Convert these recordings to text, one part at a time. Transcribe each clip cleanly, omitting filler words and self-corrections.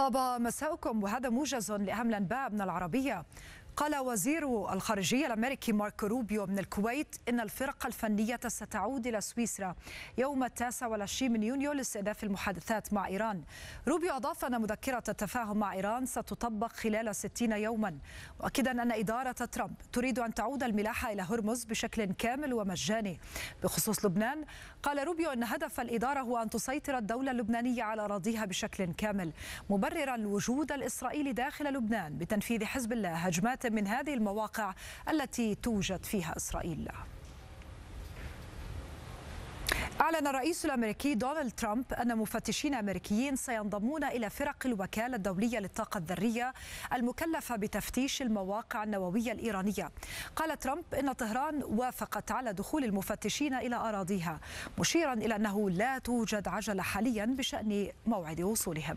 طاب مساؤكم، وهذا موجز لأهم الأنباء من العربية. قال وزير الخارجية الأمريكي ماركو روبيو من الكويت إن الفرق الفنية ستعود إلى سويسرا يوم 29 من يونيو لاستئناف المحادثات مع إيران. روبيو أضاف أن مذكرة التفاهم مع إيران ستطبق خلال 60 يوما، مؤكدا أن إدارة ترامب تريد أن تعود الملاحة إلى هرمز بشكل كامل ومجاني. بخصوص لبنان، قال روبيو أن هدف الإدارة هو أن تسيطر الدولة اللبنانية على أراضيها بشكل كامل، مبررا الوجود الإسرائيلي داخل لبنان بتنفيذ حزب الله هجمات من هذه المواقع التي توجد فيها إسرائيل. أعلن الرئيس الأمريكي دونالد ترامب أن مفتشين أمريكيين سينضمون إلى فرق الوكالة الدولية للطاقة الذرية المكلفة بتفتيش المواقع النووية الإيرانية. قال ترامب إن طهران وافقت على دخول المفتشين إلى أراضيها، مشيرا إلى أنه لا توجد عجلة حاليا بشأن موعد وصولهم.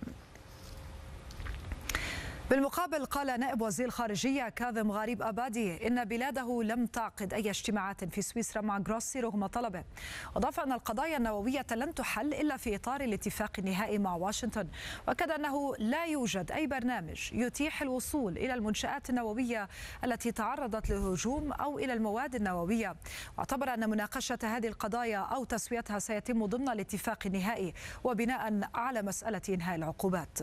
بالمقابل، قال نائب وزير الخارجية كاظم غريب أبادي إن بلاده لم تعقد أي اجتماعات في سويسرا مع غروسي رغم طلبه. أضاف أن القضايا النووية لن تحل إلا في إطار الاتفاق النهائي مع واشنطن، وأكد أنه لا يوجد أي برنامج يتيح الوصول إلى المنشآت النووية التي تعرضت للهجوم أو إلى المواد النووية، واعتبر أن مناقشة هذه القضايا أو تسويتها سيتم ضمن الاتفاق النهائي وبناء على مسألة إنهاء العقوبات.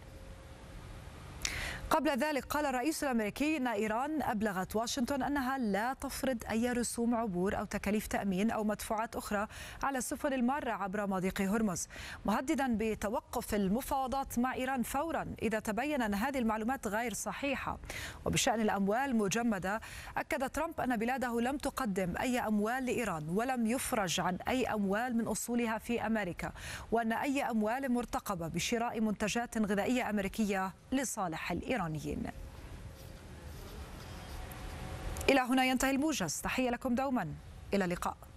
قبل ذلك، قال الرئيس الأمريكي أن إيران أبلغت واشنطن أنها لا تفرض أي رسوم عبور أو تكاليف تأمين أو مدفوعات أخرى على السفن المارة عبر مضيق هرمز، مهددا بتوقف المفاوضات مع إيران فورا إذا تبين أن هذه المعلومات غير صحيحة. وبشأن الأموال المجمدة، أكد ترامب أن بلاده لم تقدم أي أموال لإيران ولم يفرج عن أي أموال من أصولها في أمريكا، وأن أي أموال مرتقبة بشراء منتجات غذائية أمريكية لصالح الإيرانيين. إلى هنا ينتهي الموجز. تحية لكم دوما، إلى اللقاء.